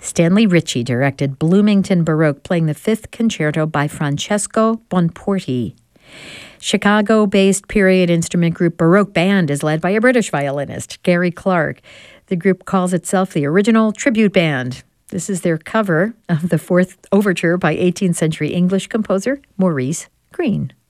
Stanley Ritchie directed Bloomington Baroque, playing the Fifth Concerto by Francesco Bonporti. Chicago-based period instrument group Baroque Band is led by a British violinist, Gary Clark. The group calls itself the Original Tribute Band. This is their cover of the Fourth Overture by 18th century English composer Maurice Greene.